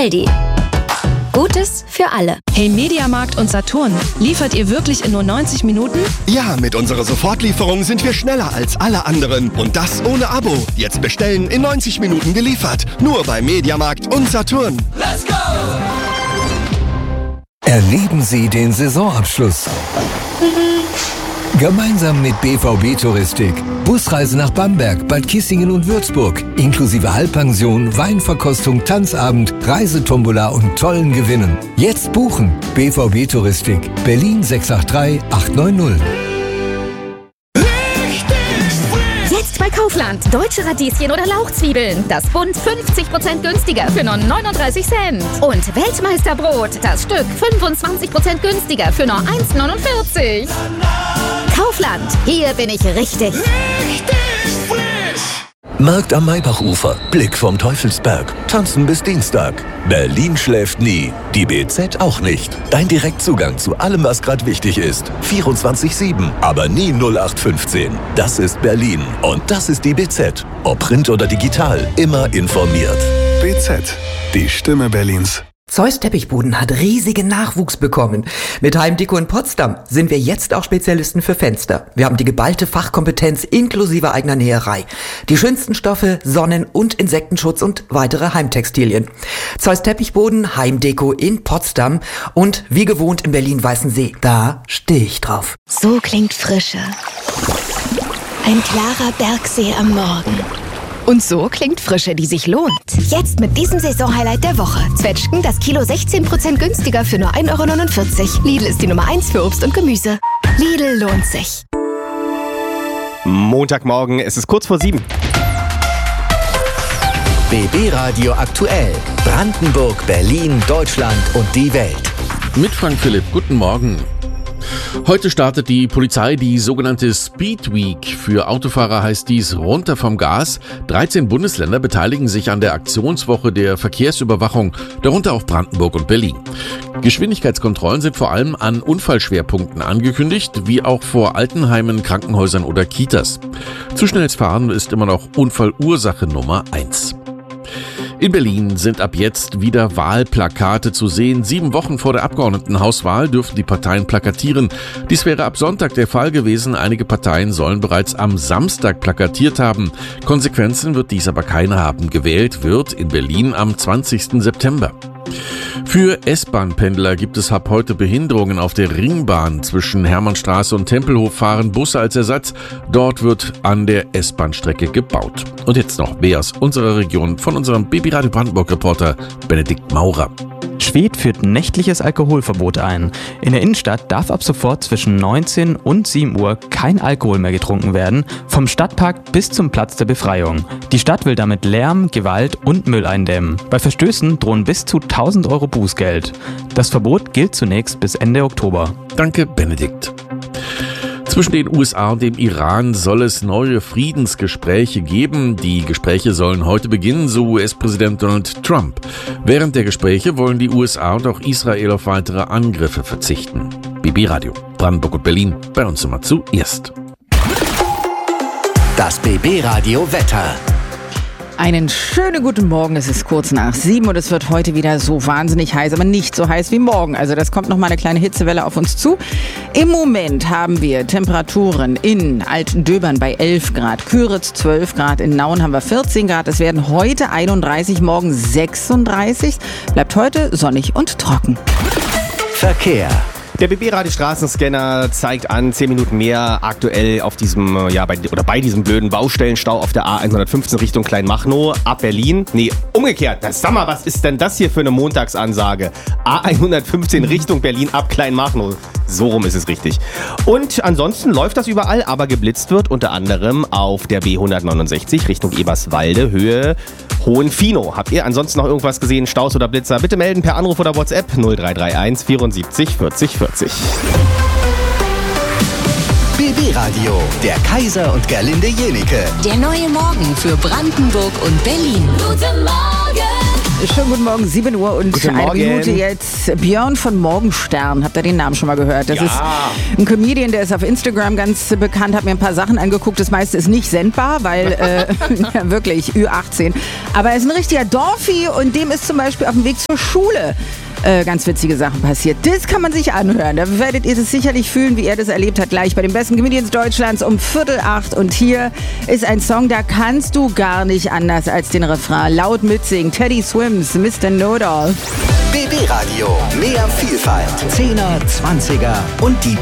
Aldi. Gutes für alle. Hey Mediamarkt und Saturn, liefert ihr wirklich in nur 90 Minuten? Ja, mit unserer Sofortlieferung sind wir schneller als alle anderen. Und das ohne Abo. Jetzt bestellen, in 90 Minuten geliefert. Nur bei Mediamarkt und Saturn. Let's go! Erleben Sie den Saisonabschluss gemeinsam mit BVB Touristik. Busreise nach Bamberg, Bad Kissingen und Würzburg. Inklusive Halbpension, Weinverkostung, Tanzabend, Reisetombola und tollen Gewinnen. Jetzt buchen. BVB Touristik. Berlin 683 890. Jetzt bei Kaufland. Deutsche Radieschen oder Lauchzwiebeln. Das Bund 50% günstiger für nur 39 Cent. Und Weltmeisterbrot. Das Stück 25% günstiger für nur 1,49. Kaufland. Hier bin ich richtig. Markt am Maybachufer. Blick vom Teufelsberg. Tanzen bis Dienstag. Berlin schläft nie. Die BZ auch nicht. Dein Direktzugang zu allem, was gerade wichtig ist. 24/7. Aber nie 0815. Das ist Berlin. Und das ist die BZ. Ob Print oder digital. Immer informiert. BZ. Die Stimme Berlins. Zeus Teppichboden hat riesigen Nachwuchs bekommen. Mit Heimdeko in Potsdam sind wir jetzt auch Spezialisten für Fenster. Wir haben die geballte Fachkompetenz inklusive eigener Näherei. Die schönsten Stoffe, Sonnen- und Insektenschutz und weitere Heimtextilien. Zeus Teppichboden, Heimdeko in Potsdam und wie gewohnt in Berlin-Weißensee. Da stehe ich drauf. So klingt Frische. Ein klarer Bergsee am Morgen. Und so klingt Frische, die sich lohnt. Jetzt mit diesem Saisonhighlight der Woche. Zwetschgen, das Kilo 16% günstiger für nur 1,49 €. Lidl ist die Nummer 1 für Obst und Gemüse. Lidl lohnt sich. Montagmorgen, es ist kurz vor 7. BB Radio aktuell. Brandenburg, Berlin, Deutschland und die Welt. Mit Frank Philipp, guten Morgen. Heute startet die Polizei die sogenannte Speed Week. Für Autofahrer heißt dies runter vom Gas. 13 Bundesländer beteiligen sich an der Aktionswoche der Verkehrsüberwachung, darunter auch Brandenburg und Berlin. Geschwindigkeitskontrollen sind vor allem an Unfallschwerpunkten angekündigt, wie auch vor Altenheimen, Krankenhäusern oder Kitas. Zu schnelles Fahren ist immer noch Unfallursache Nummer 1. In Berlin sind ab jetzt wieder Wahlplakate zu sehen. 7 Wochen vor der Abgeordnetenhauswahl dürfen die Parteien plakatieren. Dies wäre ab Sonntag der Fall gewesen. Einige Parteien sollen bereits am Samstag plakatiert haben. Konsequenzen wird dies aber keine haben. Gewählt wird in Berlin am 20. September. Für S-Bahn-Pendler gibt es ab heute Behinderungen auf der Ringbahn. Zwischen Hermannstraße und Tempelhof fahren Busse als Ersatz. Dort wird an der S-Bahn-Strecke gebaut. Und jetzt noch mehr aus unserer Region von unserem BB Radio Brandenburg-Reporter Benedikt Maurer. Schwedt führt nächtliches Alkoholverbot ein. In der Innenstadt darf ab sofort zwischen 19 und 7 Uhr kein Alkohol mehr getrunken werden, vom Stadtpark bis zum Platz der Befreiung. Die Stadt will damit Lärm, Gewalt und Müll eindämmen. Bei Verstößen drohen bis zu 1.000 € Bußgeld. Das Verbot gilt zunächst bis Ende Oktober. Danke, Benedikt. Zwischen den USA und dem Iran soll es neue Friedensgespräche geben. Die Gespräche sollen heute beginnen, so US-Präsident Donald Trump. Während der Gespräche wollen die USA und auch Israel auf weitere Angriffe verzichten. BB Radio, Brandenburg und Berlin, bei uns immer zuerst. Das BB Radio Wetter. Einen schönen guten Morgen, es ist kurz nach 7 und es wird heute wieder so wahnsinnig heiß, aber nicht so heiß wie morgen. Also das kommt nochmal eine kleine Hitzewelle auf uns zu. Im Moment haben wir Temperaturen in Altdöbern bei 11 Grad, Küritz 12 Grad, in Nauen haben wir 14 Grad. Es werden heute 31, morgen 36. Bleibt heute sonnig und trocken. Verkehr. Der BB-Radio-Straßenscanner zeigt an, 10 Minuten mehr aktuell auf diesem, bei diesem blöden Baustellenstau auf der A115 Richtung Kleinmachnow ab Berlin. Nee, umgekehrt. Sag mal, was ist denn das hier für eine Montagsansage? A115 Richtung Berlin ab Kleinmachnow. So rum ist es richtig. Und ansonsten läuft das überall, aber geblitzt wird unter anderem auf der B169 Richtung Eberswalde, Höhe Hohenfinoh. Habt ihr ansonsten noch irgendwas gesehen, Staus oder Blitzer? Bitte melden per Anruf oder WhatsApp 0331 74 40 40. BB Radio, der Kaiser und Gerlinde Jenike. Der neue Morgen für Brandenburg und Berlin. Guten Morgen! Schönen guten Morgen, 7 Uhr und Guten eine Morgen. Minute jetzt. Björn von Morgenstern, habt ihr den Namen schon mal gehört? Das ist ein Comedian, der ist auf Instagram ganz bekannt, hat mir ein paar Sachen angeguckt. Das meiste ist nicht sendbar, weil ja, wirklich Ü18. Aber er ist ein richtiger Dorfi und dem ist zum Beispiel auf dem Weg zur Schule ganz witzige Sachen passiert. Das kann man sich anhören. Da werdet ihr es sicherlich fühlen, wie er das erlebt hat, gleich bei den besten Comedians Deutschlands um 7:45. Und hier ist ein Song, da kannst du gar nicht anders als den Refrain laut mitsingen. Teddy Swims, Mr. Know-It-All. BB Radio. Mehr Vielfalt. 10er, 20er und die